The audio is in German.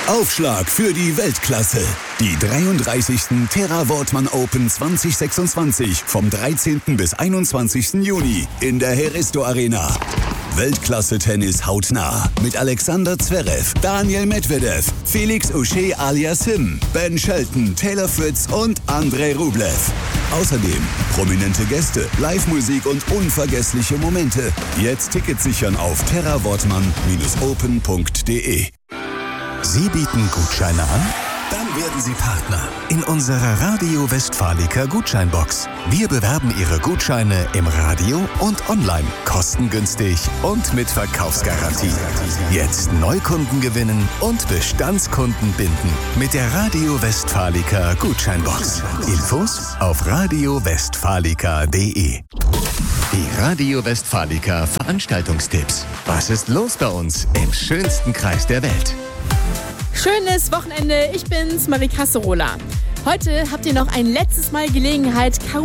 Aufschlag für die Weltklasse. Die 33. Terra Wortmann Open 2026 vom 13. bis 21. Juni in der Heristo Arena. Weltklasse-Tennis hautnah mit Alexander Zverev, Daniel Medvedev, Felix Auger-Aliassime, Ben Shelton, Taylor Fritz und Andrei Rublev. Außerdem prominente Gäste, Live-Musik und unvergessliche Momente. Jetzt Tickets sichern auf terrawortmann-open.de. Sie bieten Gutscheine an? Dann werden Sie Partner in unserer Radio Westfalica Gutscheinbox. Wir bewerben Ihre Gutscheine im Radio und online, kostengünstig und mit Verkaufsgarantie. Jetzt Neukunden gewinnen und Bestandskunden binden mit der Radio Westfalica Gutscheinbox. Infos auf radiowestfalica.de. Die Radio Westfalica Veranstaltungstipps. Was ist los bei uns im schönsten Kreis der Welt? Schönes Wochenende, ich bin's, Marie Kasserola. Heute habt ihr noch ein letztes Mal Gelegenheit,